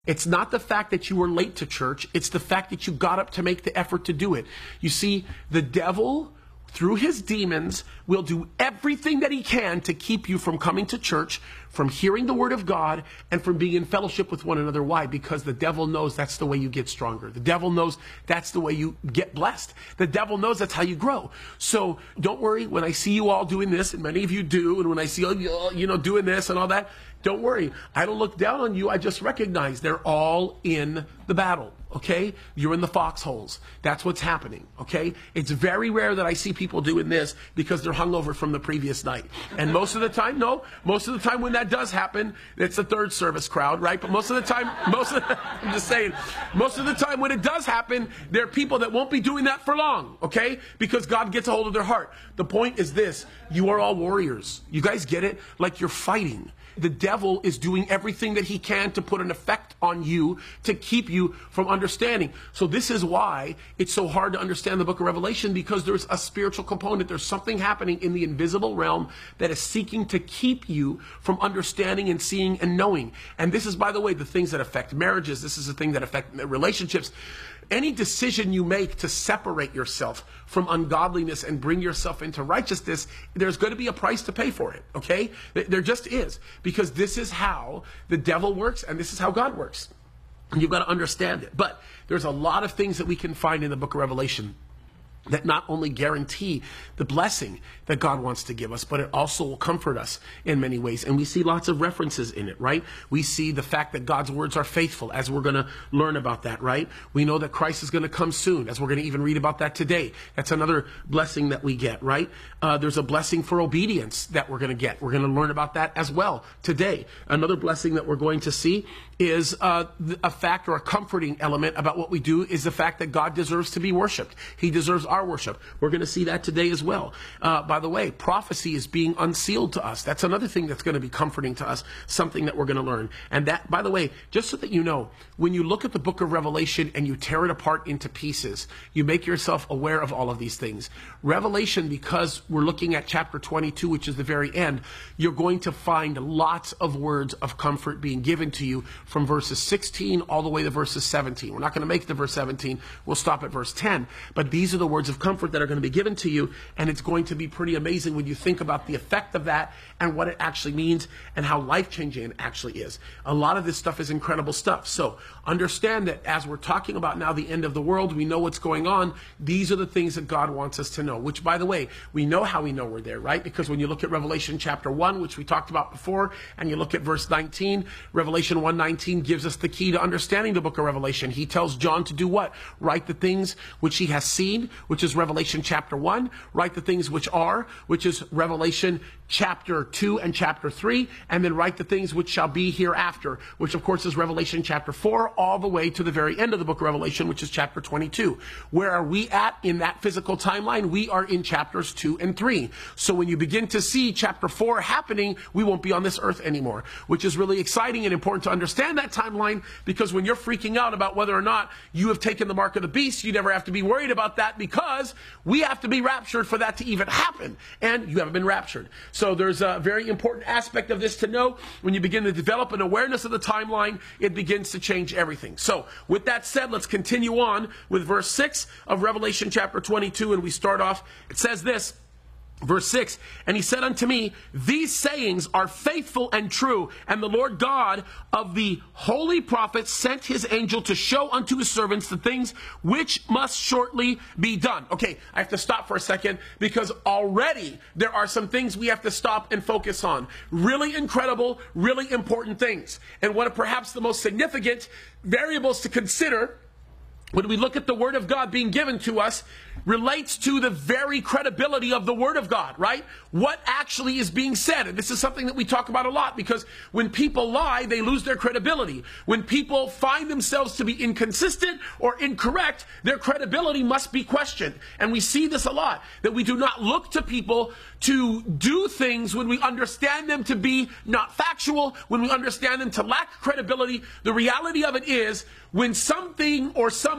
It's not the fact that you were late to church. It's the fact that you got up to make the effort to do it. You see, the devil, through his demons, will do everything that he can to keep you from coming to church, from hearing the word of God, and from being in fellowship with one another. Why? Because the devil knows that's the way you get stronger. The devil knows that's the way you get blessed. The devil knows that's how you grow. So don't worry when I see you all doing this, and many of you do, and when I see you all, doing this and all that, don't worry. I don't look down on you. I just recognize they're all in the battle. Okay? You're in the foxholes. That's what's happening. Okay? It's very rare that I see people doing this because they're hungover from the previous night. And most of the time when that does happen, it's the third service crowd, right? But most of the time, I'm just saying, most of the time when it does happen, there are people that won't be doing that for long. Okay? Because God gets a hold of their heart. The point is this: you are all warriors. You guys get it? Like you're fighting. The devil is doing everything that he can to put an effect on you to keep you from understanding. So this is why it's so hard to understand the book of Revelation, because there's a spiritual component. There's something happening in the invisible realm that is seeking to keep you from understanding and seeing and knowing. And this is, by the way, the things that affect marriages. This is the thing that affect relationships. Any decision you make to separate yourself from ungodliness and bring yourself into righteousness, there's going to be a price to pay for it, okay? There just is, because this is how the devil works and this is how God works. And you've got to understand it. But there's a lot of things that we can find in the book of Revelation that not only guarantee the blessing that God wants to give us, but it also will comfort us in many ways. And we see lots of references in it, right? We see the fact that God's words are faithful, as we're going to learn about that, right? We know that Christ is going to come soon, as we're going to even read about that today. That's another blessing that we get, right? There's a blessing for obedience that we're going to get. We're going to learn about that as well today. Another blessing that we're going to see is a fact, or a comforting element about what we do, is the fact that God deserves to be worshiped. He deserves our worship. We're going to see that today as well. By the way, prophecy is being unsealed to us. That's another thing that's going to be comforting to us, something that we're going to learn. And that, by the way, just so that you know, when you look at the book of Revelation and you tear it apart into pieces, you make yourself aware of all of these things. Revelation, because we're looking at chapter 22, which is the very end, you're going to find lots of words of comfort being given to you from verses 16 all the way to verses 17. We're not going to make it to verse 17. We'll stop at verse 10. But these are the words of comfort that are going to be given to you, and it's going to be pretty amazing when you think about the effect of that and what it actually means and how life-changing it actually is. A lot of this stuff is incredible stuff. So understand that as we're talking about now the end of the world, we know what's going on. These are the things that God wants us to know, which, by the way, we know how we know we're there, right? Because when you look at Revelation chapter 1, which we talked about before, and you look at verse 19, Revelation 1:19 gives us the key to understanding the book of Revelation. He tells John to do what? Write the things which he has seen, which is Revelation chapter 1, write the things which are, which is Revelation chapter 2 and chapter 3, and then write the things which shall be hereafter, which of course is Revelation chapter 4, all the way to the very end of the book of Revelation, which is chapter 22. Where are we at in that physical timeline? We are in chapters 2 and 3. So when you begin to see chapter 4 happening, we won't be on this earth anymore, which is really exciting and important to understand that timeline, because when you're freaking out about whether or not you have taken the mark of the beast, you never have to be worried about that, because we have to be raptured for that to even happen, and you haven't been raptured. So there's a very important aspect of this to know. When you begin to develop an awareness of the timeline, it begins to change everything. So with that said, let's continue on with verse 6 of Revelation chapter 22, and we start off, it says this, verse 6, and he said unto me, these sayings are faithful and true, and the Lord God of the holy prophets sent his angel to show unto his servants the things which must shortly be done. Okay, I have to stop for a second, because already there are some things we have to stop and focus on. Really incredible, really important things. And one of perhaps the most significant variables to consider when we look at the Word of God being given to us relates to the very credibility of the Word of God, right? What actually is being said. And this is something that we talk about a lot, because when people lie, they lose their credibility. When people find themselves to be inconsistent or incorrect, their credibility must be questioned. And we see this a lot, that we do not look to people to do things when we understand them to be not factual, when we understand them to lack credibility. The reality of it is, when something or someone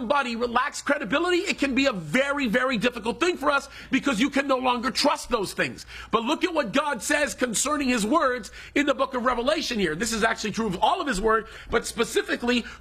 somebody lacks credibility, it can be a very, very difficult thing for us because you can no longer trust those things. But look at what God says concerning his words in the book of Revelation here. This is actually true of all of his word, but specifically